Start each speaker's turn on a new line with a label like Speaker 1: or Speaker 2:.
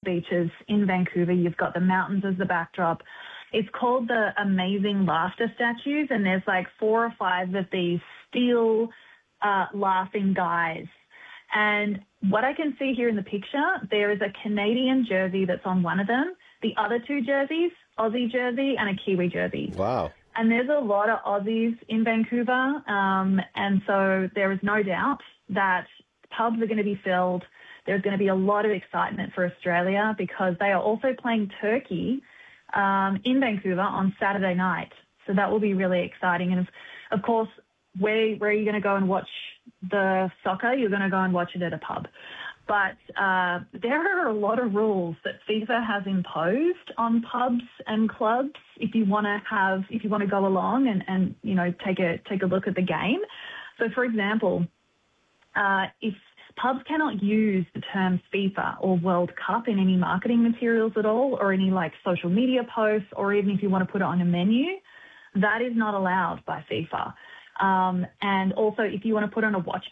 Speaker 1: beaches in Vancouver. You've got the mountains as the backdrop. It's called the Amazing Laughter Statues, and there's like 4 or 5 of these still laughing guys. And what I can see here in the picture, there is a Canadian jersey that's on one of them. The other 2 jerseys, Aussie jersey and a Kiwi jersey.
Speaker 2: Wow.
Speaker 1: And there's a lot of Aussies in Vancouver, and so there is no doubt that pubs are going to be filled. There's going to be a lot of excitement for Australia because they are also playing Turkey in Vancouver on Saturday night. So that will be really exciting. And, of course, where are you going to go and watch the soccer? You're going to go and watch it at a pub. But there are a lot of rules that FIFA has imposed on pubs and clubs if you want to go along and you know, take a look at the game. So, for example, if pubs cannot use the term FIFA or World Cup in any marketing materials at all, or any like social media posts, or even if you want to put it on a menu, that is not allowed by FIFA. And also, if you want to put on a watch